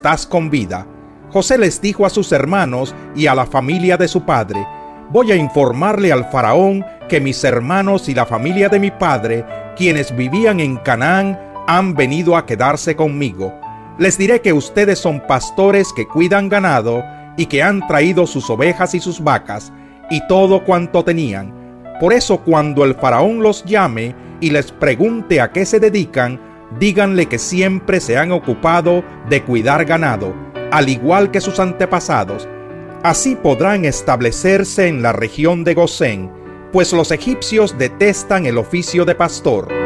estás con vida. José les dijo a sus hermanos y a la familia de su padre: voy a informarle al faraón que mis hermanos y la familia de mi padre, quienes vivían en Canaán, han venido a quedarse conmigo. Les diré que ustedes son pastores que cuidan ganado y que han traído sus ovejas y sus vacas y todo cuanto tenían. Por eso, cuando el faraón los llame y les pregunte a qué se dedican, díganle que siempre se han ocupado de cuidar ganado, al igual que sus antepasados. Así podrán establecerse en la región de Gosén, pues los egipcios detestan el oficio de pastor.